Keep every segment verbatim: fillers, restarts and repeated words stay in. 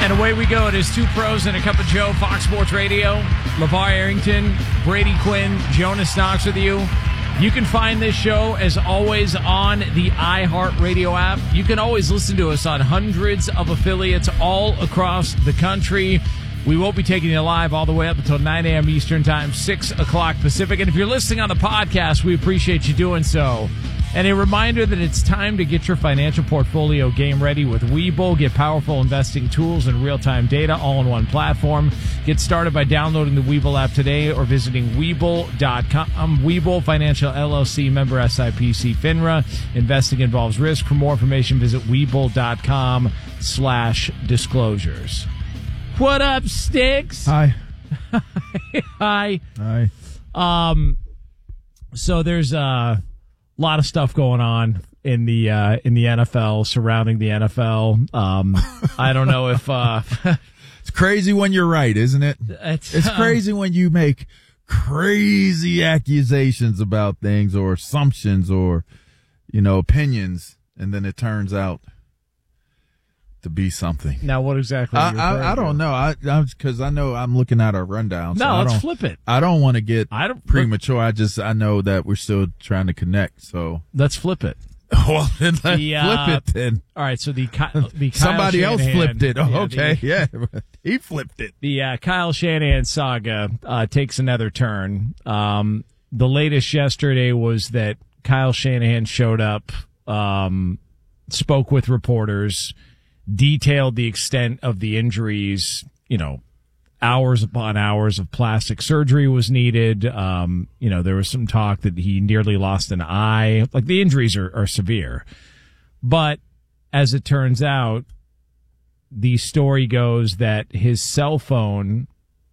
And away we go. It is Two Pros and a Cup of Joe, Fox Sports Radio. LeVar Arrington, Brady Quinn, Jonas Knox with you. You can find this show, as always, on the iHeartRadio app. You can always listen to us on hundreds of affiliates all across the country. We won't be taking you live all the way up until nine a.m. Eastern Time, six o'clock Pacific. And if you're listening on the podcast, we appreciate you doing so. And a reminder that it's time to get your financial portfolio game ready with Webull. Get powerful investing tools and real-time data all in one platform. Get started by downloading the Webull app today or visiting Webull dot com. Webull Financial L L C, member S I P C FINRA. Investing involves risk. For more information, visit Webull.com slash disclosures. What up, Sticks? Hi. Hi. Hi. Um, so there's uh a lot of stuff going on in the uh, in the N F L, surrounding the N F L. Um, I don't know if uh, it's crazy when you're right, isn't it? It's, it's um, crazy when you make crazy accusations about things or assumptions or, you know, opinions, and then it turns out to be something. Now, what exactly? I, are you I, I don't know. I because I, I know I'm looking at our rundown. No, so let's I don't, flip it. I don't want to get I don't, premature. I just I know that we're still trying to connect. So let's flip it. Well, then let's the, uh, flip it then. All right. So the, the Kyle somebody Shanahan, else flipped it. Oh, yeah, okay, the, yeah, he flipped it. The uh, Kyle Shanahan saga uh, takes another turn. Um, the latest yesterday was that Kyle Shanahan showed up, um, spoke with reporters, detailed the extent of the injuries. You know, hours upon hours of plastic surgery was needed. Um, you know, there was some talk that he nearly lost an eye. Like, the injuries are, are severe. But as it turns out, the story goes that his cell phone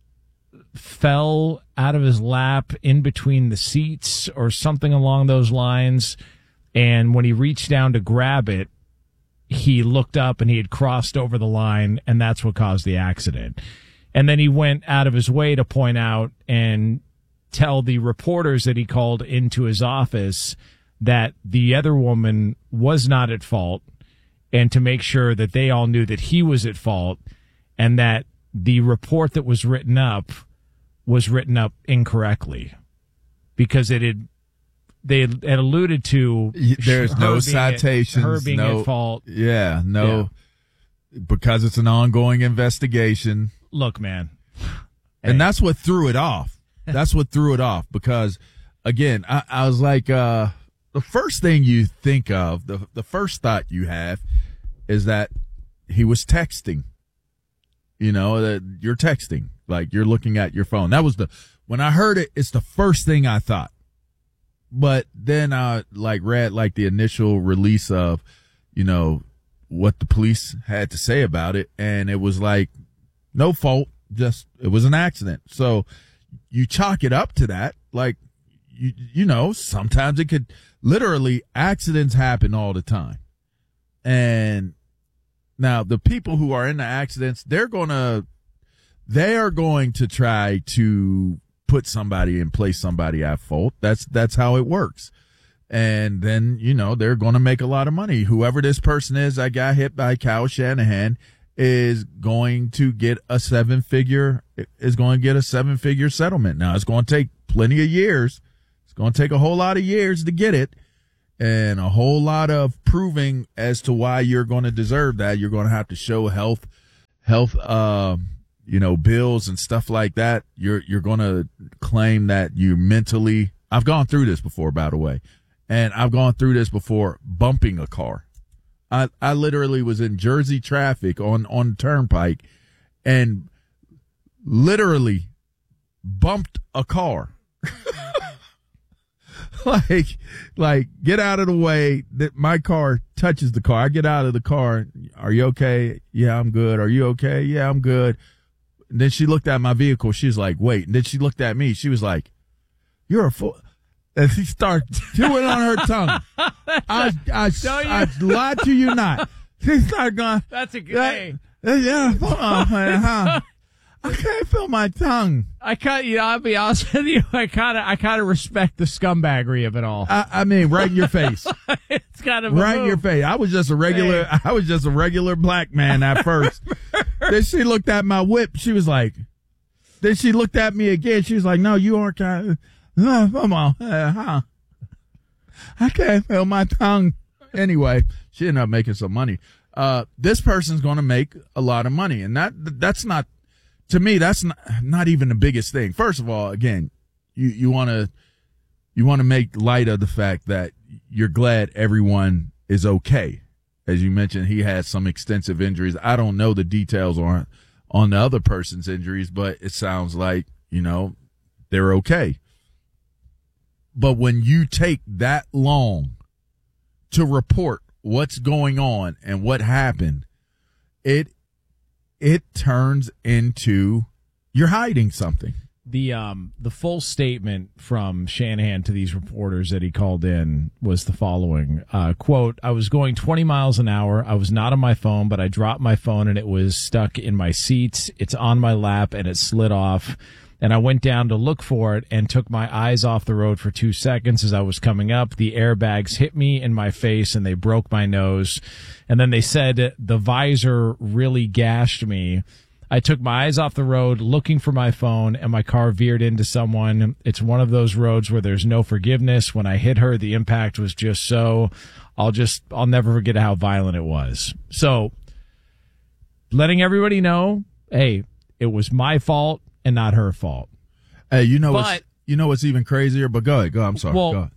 fell out of his lap in between the seats or something along those lines. And when he reached down to grab it, he looked up and he had crossed over the line, and that's what caused the accident. And then he went out of his way to point out and tell the reporters that he called into his office that the other woman was not at fault, and to make sure that they all knew that he was at fault, and that the report that was written up was written up incorrectly, because it had they had alluded to there's no citations, at, her being no, at fault. Yeah, no, yeah. Because it's an ongoing investigation. Look, man. And hey. that's what threw it off. That's what threw it off. Because, again, I, I was like, uh, the first thing you think of, the the first thought you have is that he was texting. You know, that you're texting. Like, you're looking at your phone. That was the, when I heard it, it's the first thing I thought. But then I like read like the initial release of, you know, what the police had to say about it. And it was like, no fault, just, it was an accident. So you chalk it up to that. Like, you, you know, sometimes it could literally, accidents happen all the time. And now the people who are in the accidents, they're going to, they are going to try to put somebody and place somebody at fault. That's that's how it works. And then, you know, they're going to make a lot of money. Whoever this person is that got hit by Kyle Shanahan is going to get a seven figure is going to get a seven figure settlement. Now, it's going to take plenty of years. It's going to take a whole lot of years to get it, and a whole lot of proving as to why you're going to deserve that. You're going to have to show health health um you know, bills and stuff like that. You're, you're going to claim that you mentally, I've gone through this before, by the way, and I've gone through this before bumping a car. I, I literally was in Jersey traffic on, on Turnpike and literally bumped a car. like, like get out of the way that my car touches the car. I get out of the car. Are you okay? Yeah, I'm good. Are you okay? Yeah, I'm good. And then she looked at my vehicle. She was like, wait. And then she looked at me. She was like, you're a fool. And she started chewing on her tongue. I, I, I, I lied to you not. She started going. That's a good day. Yeah, oh, man, huh? I can't feel my tongue. I kind, you know, I'll be honest with you. I kind of, I kind of respect the scumbaggery of it all. I, I mean, right in your face. It's kind of right in your face. I was just a regular. Hey. I was just a regular black man at first. Then she looked at my whip. She was like, then she looked at me again. She was like, no, you aren't kind of, no, come on. Uh, huh? I can't feel my tongue. Anyway, she ended up making some money. Uh, this person's going to make a lot of money. And that, that's not, to me, that's not, not even the biggest thing. First of all, again, you, you want to, you want to make light of the fact that you're glad everyone is okay. As you mentioned, he had some extensive injuries. I don't know the details on, on the other person's injuries, but it sounds like, you know, they're okay. But when you take that long to report what's going on and what happened, it it turns into you're hiding something. The um the full statement from Shanahan to these reporters that he called in was the following, uh, quote, I was going twenty miles an hour. I was not on my phone, but I dropped my phone and it was stuck in my seats. It's on my lap and it slid off. And I went down to look for it and took my eyes off the road for two seconds as I was coming up. The airbags hit me in my face and they broke my nose. And then they said the visor really gashed me. I took my eyes off the road looking for my phone and my car veered into someone. It's one of those roads where there's no forgiveness. When I hit her, the impact was just so, I'll just, I'll never forget how violent it was. So letting everybody know, hey, it was my fault and not her fault. Hey, you know but, what's, you know what's even crazier? But go ahead, go. I'm sorry. Well, go ahead.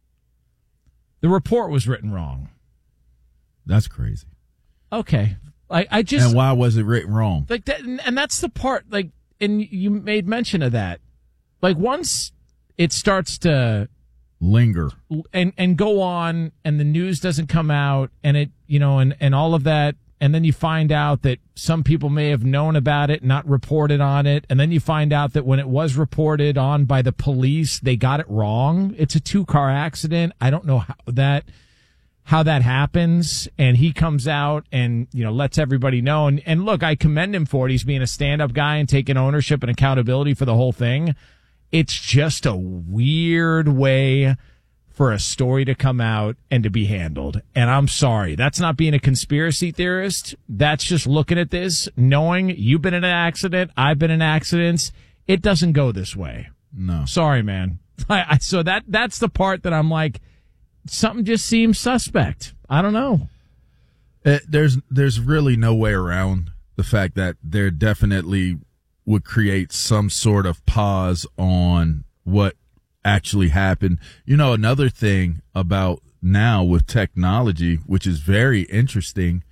The report was written wrong. That's crazy. Okay. I, I just and why was it written wrong? Like that, and that's the part. Like, and you made mention of that. Like once it starts to linger and and go on, and the news doesn't come out, and it you know, and and all of that, and then you find out that some people may have known about it, not reported on it, and then you find out that when it was reported on by the police, they got it wrong. It's a two car accident. I don't know how that. how that happens, and he comes out and, you know, lets everybody know. And, and look, I commend him for it. He's being a stand-up guy and taking ownership and accountability for the whole thing. It's just a weird way for a story to come out and to be handled. And I'm sorry. That's not being a conspiracy theorist. That's just looking at this, knowing you've been in an accident, I've been in accidents. It doesn't go this way. No. Sorry, man. I, I, so that that's the part that I'm like, something just seems suspect. I don't know. It, there's there's really no way around the fact that there definitely would create some sort of pause on what actually happened. You know, another thing about now with technology, which is very interesting,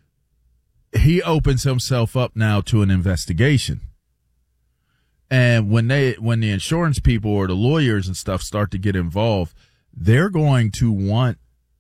he opens himself up now to an investigation. And when they when the insurance people or the lawyers and stuff start to get involved, they're going to want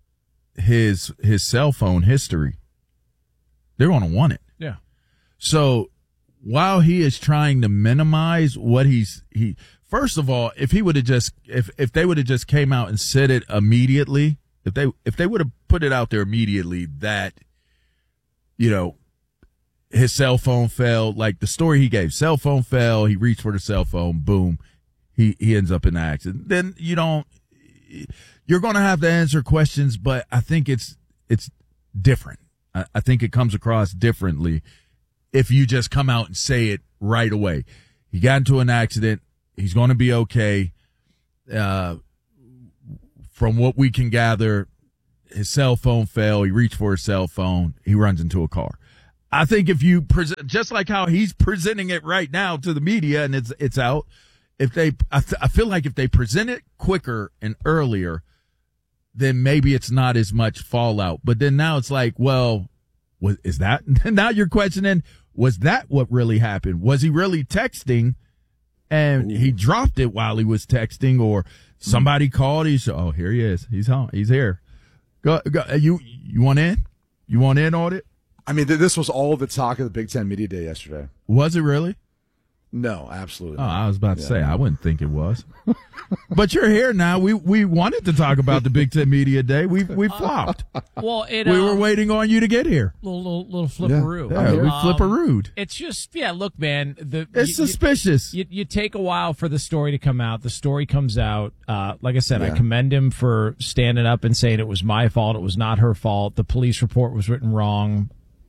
his his cell phone history. They're going to want it. Yeah. So while he is trying to minimize what he's he first of all, if he would have just if if they would have just came out and said it immediately, if they if they would have put it out there immediately that, you know, his cell phone fell, like the story he gave, cell phone fell, he reached for the cell phone, boom, he he ends up in an accident. Then you don't. You're going to have to answer questions, but I think it's it's different. I, I think it comes across differently if you just come out and say it right away. He got into an accident. He's going to be okay. Uh, from what we can gather, his cell phone fell. He reached for his cell phone. He runs into a car. I think if you present, just like how he's presenting it right now to the media and it's it's out, If they, I, th- I feel like if they present it quicker and earlier, then maybe it's not as much fallout. But then now it's like, well, was, is that, now you're questioning, was that what really happened? Was he really texting and he dropped it while he was texting, or somebody called? He said, oh, here he is. He's home. He's here. Go, go, you, you want in? You want in on it? I mean, th- this was all the talk of the Big Ten Media Day yesterday. Was it really? No, absolutely Oh, not. I was about to yeah. say, I wouldn't think it was. But you're here now. We we wanted to talk about the Big Ten Media Day. We we flopped. Well, it, we um, were waiting on you to get here. Little little, little flipperoo. Yeah, we Um, flipperooed. It's just yeah. Look, man. The It's you, suspicious. You, you you take a while for the story to come out. The story comes out. Uh, like I said, I Yeah. commend him for standing up and saying it was my fault. It was not her fault. The police report was written wrong.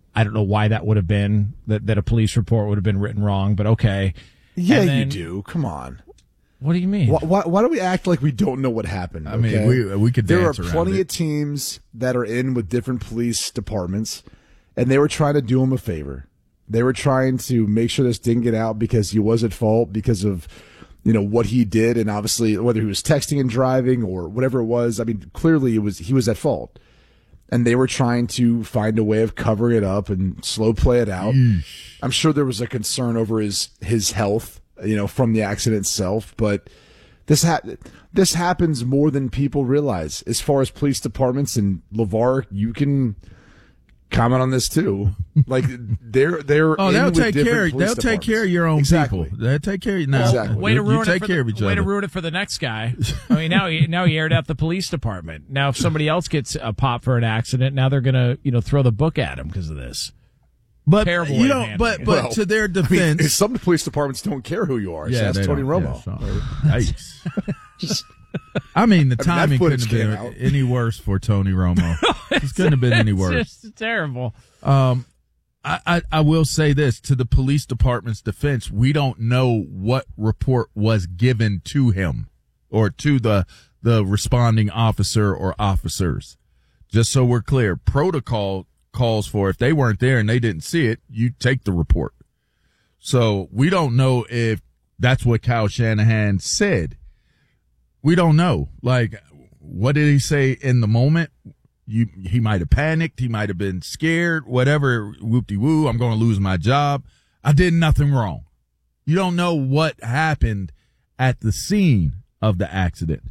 I don't know why that would have been, that, that a police report would have been written wrong, but okay. Yeah, then, you do. Come on. What do you mean? Why, why, why do we act like we don't know what happened? I mean, okay? we we could There are dance around plenty it. of teams that are in with different police departments, and they were trying to do him a favor. They were trying to make sure this didn't get out because he was at fault because of, you know, what he did, and obviously whether he was texting and driving or whatever it was. I mean, clearly it was he was at fault, and they were trying to find a way of covering it up and slow play it out. Yeesh. I'm sure there was a concern over his his health, you know, from the accident itself, but this ha- this happens more than people realize. As far as police departments, and LeVar, you can comment on this too. Like they're they're Oh, in they'll with take different care. police They'll take care of departments. your own Exactly. people. They'll take care of you. Now, Exactly. Way to you, ruin you it take for care the, of each way other. to ruin it for the next guy. I mean, now he now he aired out the police department. Now, if somebody else gets a pop for an accident, now they're gonna you know throw the book at him because of this. But Terrible you way of know, handling but it. but Well, to their I mean, defense, some police departments don't care who you are. yeah, so that's they Tony don't. Romo. Yeah, so- Yikes. I mean, the that timing couldn't footage have been came out. any worse for Tony Romo. It couldn't have been any worse. It's just terrible. Um, I, I, I will say this to the police department's defense: we don't know what report was given to him or to the the responding officer or officers. Just so we're clear, protocol calls for if they weren't there and they didn't see it, you take the report. So we don't know if that's what Kyle Shanahan said. We don't know. Like, what did he say in the moment? You, he might have panicked. He might have been scared, whatever. Whoop-de-woo. I'm going to lose my job. I did nothing wrong. You don't know what happened at the scene of the accident.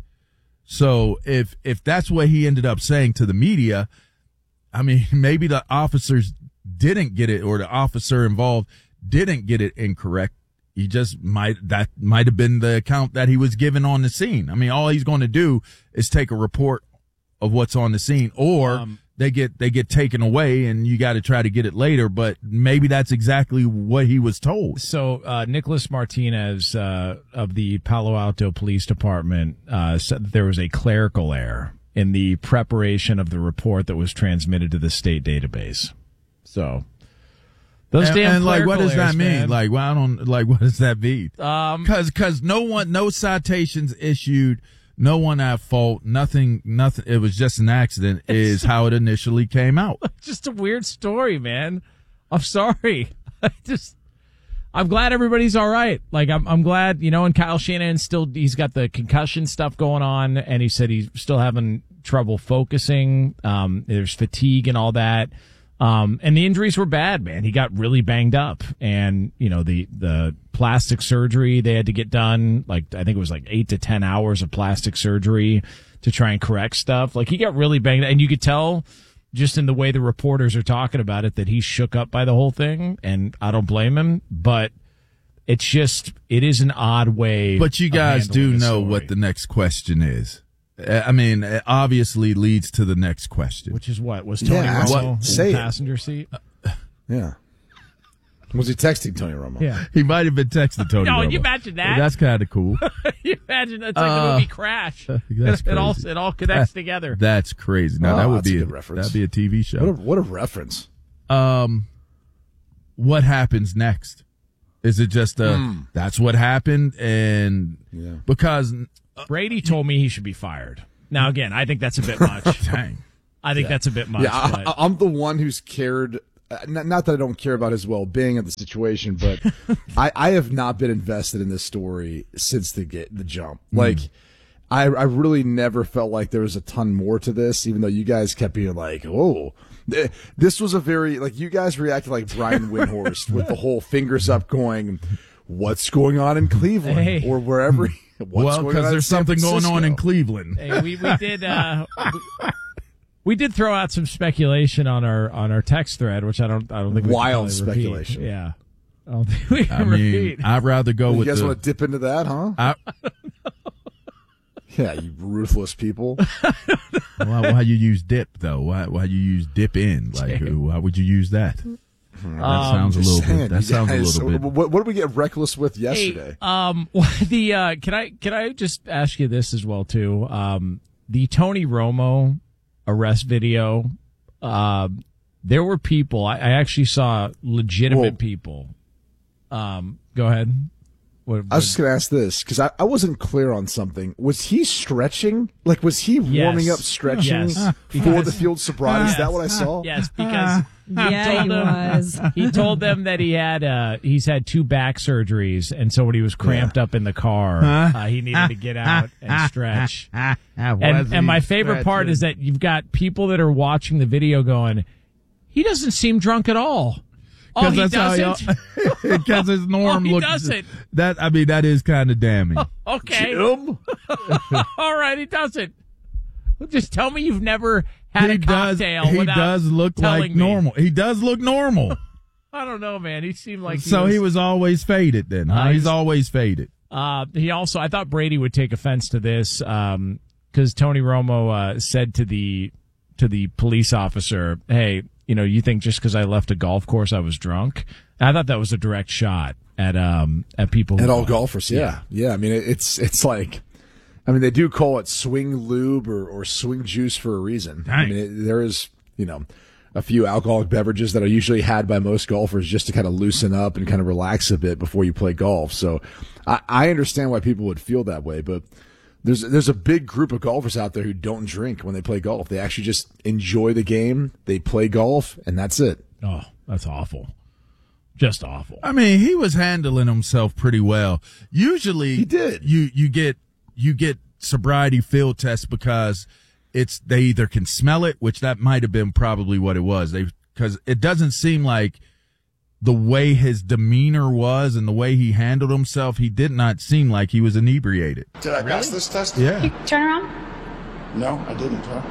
So if, if that's what he ended up saying to the media, I mean, maybe the officers didn't get it or the officer involved didn't get it incorrect. He just might, that might have been the account that he was given on the scene. I mean, all he's going to do is take a report of what's on the scene, or Um, they get, they get taken away and you got to try to get it later. But maybe that's exactly what he was told. So, uh, Nicholas Martinez, uh, of the Palo Alto Police Department, uh, said that there was a clerical error in the preparation of the report that was transmitted to the state database. So, those And, damn and like, what clerical does that errors, mean? man. Like, well, I don't, like, what does that mean? Um, Cause, cause no one, no citations issued, no one at fault, nothing, nothing. It was just an accident is how it initially came out. just a weird story, man. I'm sorry. I just, I'm glad everybody's all right. Like, I'm, I'm glad, you know, and Kyle Shanahan still, he's got the concussion stuff going on, and he said he's still having trouble focusing. Um, there's fatigue and all that. Um, and the injuries were bad, man. He got really banged up, and, you know, the, the plastic surgery they had to get done, like, I think it was like eight to ten hours of plastic surgery to try and correct stuff. Like, he got really banged up, and you could tell just in the way the reporters are talking about it that he's shook up by the whole thing, and I don't blame him, but it's just, it is an odd way. But you of guys do handling the know story. what the next question is. I mean, it obviously leads to the next question. Which is what? Was Tony Yeah, Romo what- say in it. the passenger seat? Yeah. Was he texting Tony Romo? Yeah. He might have been texting Tony No, Romo. you imagine that? That's kind of cool. you imagine that's like Uh, the movie Crash. that's it all crazy. it all connects together. That's crazy. Now Oh, that would that's a be good reference. that'd be a T V What a, show. what a reference. Um, what happens next? Is it just a Hmm. that's what happened, and Yeah. because Brady told me he should be fired. Now again, I think that's a bit much. dang, I think that's a bit much. Yeah, I, but I, I'm the one who's cared. Uh, not, not that I don't care about his well-being of the situation, but I, I have not been invested in this story since the get the jump. Like, I, I really never felt like there was a ton more to this, even though you guys kept being like, "Oh, th- this was a very like." You guys reacted like Brian Windhorst with the whole fingers up, going, "What's going on in Cleveland Hey. or wherever?" What's well, going because on in there's San something going on in Francisco? Cleveland. hey, we, we did uh, we, we did throw out some speculation on our on our text thread, which I don't I don't think we can Wild really repeat. speculation. Yeah, I don't think we I can mean, repeat. I'd rather go You with guys the. want to dip into that, huh? I, Yeah, you ruthless people. why, why you use dip though? Why why you use dip in? Like, why would you use that? That sounds a Just little saying, bit. That you sounds a guys- little bit. What, what did we get reckless with yesterday? Hey, um, the uh, can I can I just ask you this as well too? Um, the Tony Romo arrest video. Uh, there were people. I, I actually saw legitimate Well, people. Um, go ahead. What, I was just going to ask this because I, I wasn't clear on something. Was he stretching? Like, was he warming Yes. up stretching Yes. for the field sobriety? Is that what I saw? Yes, because Yeah, told he them- was. he told them that he had uh, he's had two back surgeries, and so when he was cramped up in the car, uh, he needed to get out and stretch. And, and my favorite part is that you've got people that are watching the video going, he doesn't seem drunk at all. Oh, he that's how doesn't? because his norm Oh, he looks doesn't. that. I mean, that is kind of damning. Okay. Jim? All right, he doesn't. Well, just tell me you've never had he a cocktail does. He without does look telling like me. normal. He does look normal. I don't know, man. He seemed like he so was, he was always faded. Then huh? Uh, he's always faded. Uh, he also, I thought Brady would take offense to this um, because Tony Romo uh, said to the to the police officer, "Hey, you know, you think just because I left a golf course I was drunk?" And I thought that was a direct shot at um at people who At all golf. golfers, yeah. Yeah, I mean, it, it's it's like, I mean, they do call it swing lube or, or swing juice for a reason. I Dang. mean, it, there is, you know, a few alcoholic beverages that are usually had by most golfers just to kind of loosen up and kind of relax a bit before you play golf. So I, I understand why people would feel that way, but there's there's a big group of golfers out there who don't drink when they play golf. They actually just enjoy the game. They play golf, and that's it. Oh, that's awful. Just awful. I mean, he was handling himself pretty well. Usually, He did. You you get you get sobriety field tests because it's they either can smell it, which that might have been probably what it was. They because it doesn't seem like the way his demeanor was and the way he handled himself. He did not seem like he was inebriated. Did I pass this test? Yeah. Turn around. No, I didn't, huh?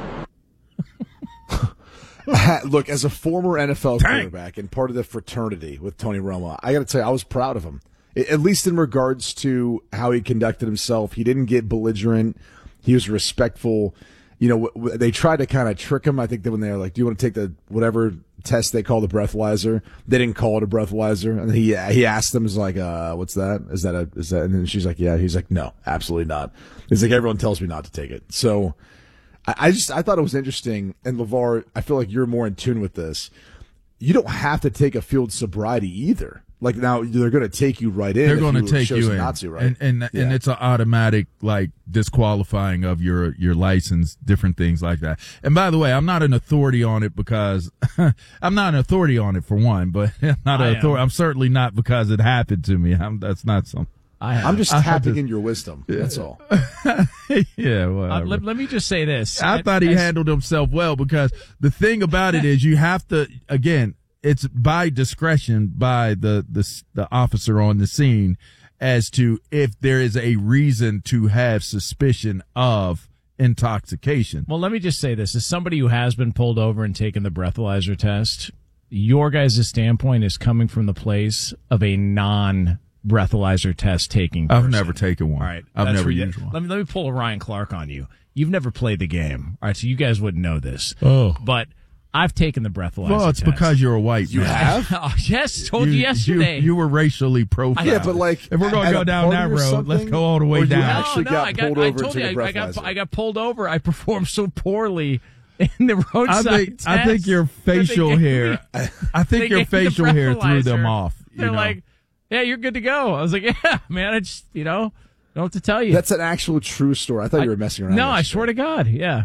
Look, as a former N F L Dang. quarterback and part of the fraternity with Tony Romo, I got to tell you, I was proud of him. I- At least in regards to how he conducted himself. He didn't get belligerent. He was respectful. You know, w- w- they tried to kind of trick him. I think that when they were like, "Do you want to take the whatever test they call the breathalyzer?" They didn't call it a breathalyzer, and he he asked them, "Is like, uh, what's that? Is that a is that?" And then she's like, "Yeah." He's like, "No, absolutely not." He's like, "Everyone tells me not to take it." So. I just I thought it was interesting, and LeVar, I feel like you're more in tune with this. You don't have to take a field sobriety either. Like now, they're going to take you right in. They're if going to you take chose you in, not to, right? and and, and Yeah. it's an automatic like disqualifying of your your license, different things like that. And by the way, I'm not an authority on it because I'm not an authority on it for one, but I'm not I an am. authority. I'm certainly not because it happened to me. I'm, that's not something. I have. I'm just I tapping just- in your wisdom. That's all. yeah, Uh, whatever. let, let me just say this. I thought he As- handled himself well because the thing about it is you have to, again, it's by discretion by the, the, the officer on the scene as to if there is a reason to have suspicion of intoxication. Well, let me just say this. As somebody who has been pulled over and taken the breathalyzer test, your guys' standpoint is coming from the place of a non-breathalyzer test taking person. I've never taken one. All right. I've that's never where you- used one. Let me, let me pull a Ryan Clark on you. You've never played the game. All right, so you guys wouldn't know this. Oh. But I've taken the breathalyzer Well, it's test. because you're a white You man. have? Oh, yes, told you, You- yesterday. You, you were racially profiled. Yeah, but like, if we're going at to go a down that party or road, let's something, go all the way or you down. actually no, no, got I got, pulled I over told and you, took a I, I got, breathalyzer. I got pulled over. I performed so poorly in the I roadside think test. I think your that they facial gave hair. me- I they think your gave me the facial hair threw them breathalyzer. off. You They're know? like, yeah, you're good to go. I was like, yeah, man, I just, you know, don't know what to tell you. That's an actual true story. I thought you were messing around. No, I yesterday. swear to God, yeah.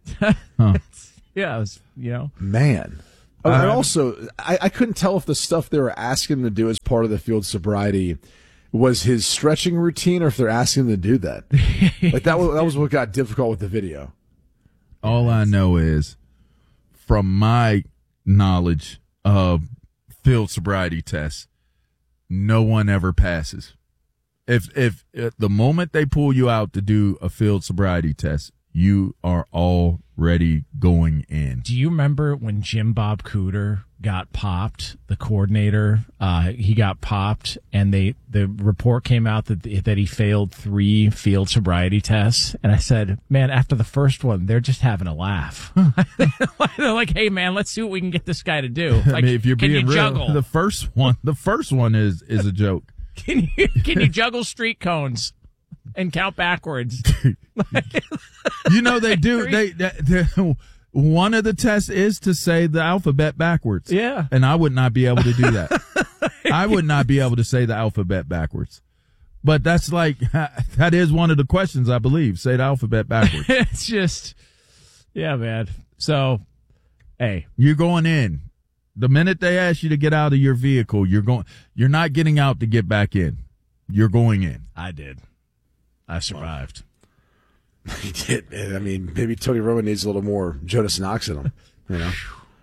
Yeah, I was, you know. Man. Oh, and also, I, I couldn't tell if the stuff they were asking him to do as part of the field sobriety was his stretching routine or if they're asking him to do that. Like that was that was what got difficult with the video. All I know is, from my knowledge of field sobriety tests, no one ever passes. If if at the moment they pull you out to do a field sobriety test, you are already going in. Do you remember when Jim Bob Cooter got popped, the coordinator? Uh, he got popped, and they the report came out that that he failed three field sobriety tests. And I said, man, after the first one, they're just having a laugh. They're like, hey, man, let's see what we can get this guy to do. Like, I mean, if you're can being you real, juggle? the first one, the first one is is a joke. Can you can you juggle street cones and count backwards? You know they do. They, they, they one of the tests is to say the alphabet backwards. Yeah. And I would not be able to do that. I would not be able to say the alphabet backwards. But that's like, that is one of the questions, I believe. Say the alphabet backwards. It's just, yeah, man. So, hey. You're going in. The minute they ask you to get out of your vehicle, you're going, you're not getting out to get back in. You're going in. I did. I survived. He did, man. I mean, maybe Tony Romo needs a little more Jonas Knox in him, you know?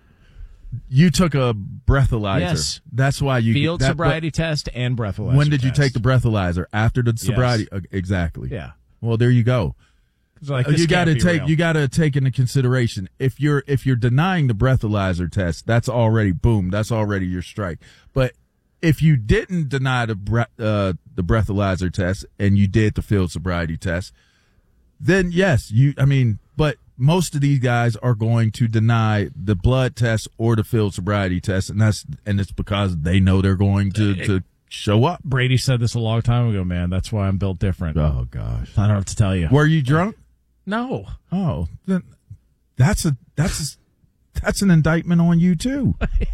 You took a breathalyzer. Yes. That's why you Field that, sobriety test and breathalyzer. When did you test. take the breathalyzer? After the sobriety? Yes. Uh, exactly. Yeah. Well, there you go. Like, you got to be take real. you got to take into consideration if you're if you're denying the breathalyzer test, that's already boom, that's already your strike. But if you didn't deny the bre- uh, the breathalyzer test and you did the field sobriety test, then yes, you. I mean, but most of these guys are going to deny the blood test or the field sobriety test, and that's and it's because they know they're going to to show up. Brady said this a long time ago, man. That's why I'm built different. Oh gosh, I don't have to tell you. Were you drunk? No. Oh, then that's a that's a, that's an indictment on you too.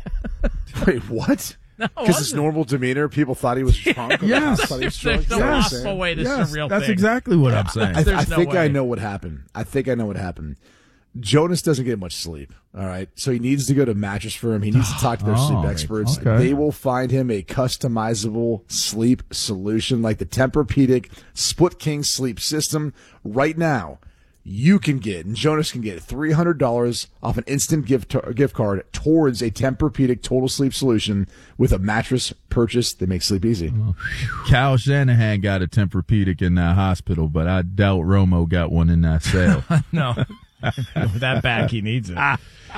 Wait, what? No, Because his normal demeanor, people thought he was drunk. or Yes. thought he was drunk. There's no You know what I'm possible saying? way this yes, is a real that's thing. exactly what I'm saying. I, There's I no think way. I know what happened. I think I know what happened. Jonas doesn't get much sleep, all right? So he needs to go to Mattress Firm. He needs to talk to their Oh, sleep experts. okay. They will find him a customizable sleep solution like the Tempur-Pedic Split King sleep system. Right now, you can get, and Jonas can get, three hundred dollars off an instant gift to, gift card towards a Tempur-Pedic total sleep solution with a mattress purchase that makes sleep easy. Cal Shanahan got a Tempur-Pedic in that hospital, but I doubt Romo got one in that sale. No. With that back, he needs it.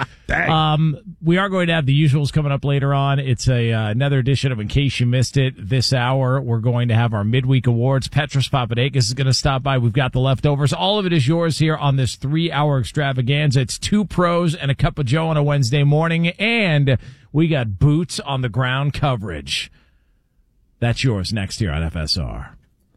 Um, we are going to have the usuals coming up later on. It's a uh, another edition of In Case You Missed It. This hour, we're going to have our midweek awards. Petros Papadakis is going to stop by. We've got the leftovers. All of it is yours here on this three-hour extravaganza. It's two pros and a cup of Joe on a Wednesday morning, and we got boots on the ground coverage. That's yours next year on F S R.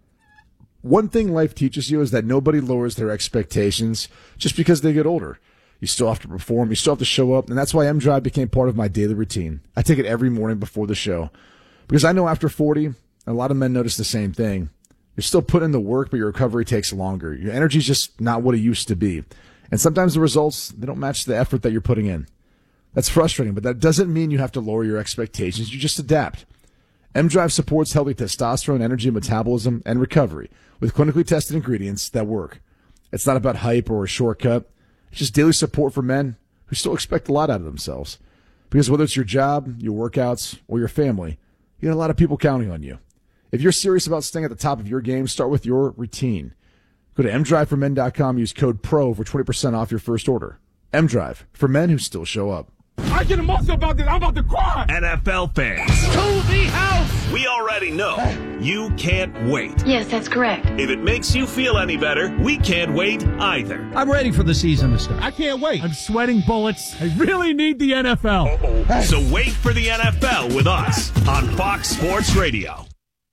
One thing life teaches you is that nobody lowers their expectations just because they get older. You still have to perform. You still have to show up. And that's why M-Drive became part of my daily routine. I take it every morning before the show. Because I know after forty, a lot of men notice the same thing. You're still putting in the work, but your recovery takes longer. Your energy's just not what it used to be. And sometimes the results, they don't match the effort that you're putting in. That's frustrating, but that doesn't mean you have to lower your expectations. You just adapt. M-Drive supports healthy testosterone, energy, metabolism, and recovery with clinically tested ingredients that work. It's not about hype or a shortcut. It's just daily support for men who still expect a lot out of themselves. Because whether it's your job, your workouts, or your family, you got a lot of people counting on you. If you're serious about staying at the top of your game, start with your routine. Go to m drive for men dot com, use code PRO for twenty percent off your first order. M-Drive, for men who still show up. I get emotional about this. I'm about to cry. N F L fans, To the house. we already know you can't wait. Yes, that's correct. If it makes you feel any better, we can't wait either. I'm ready for the season to start. I can't wait. I'm sweating bullets. I really need the N F L. So wait for the N F L with us on Fox Sports Radio.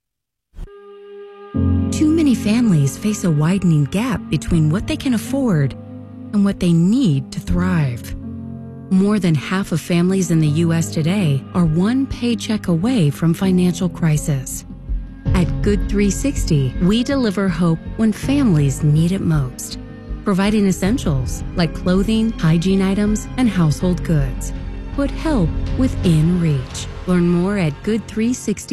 Too many families face a widening gap between what they can afford and what they need to thrive. More than half of families in the U S today are one paycheck away from financial crisis. At Good three sixty, we deliver hope when families need it most, providing essentials like clothing, hygiene items, and household goods. Put help within reach. Learn more at good three sixty.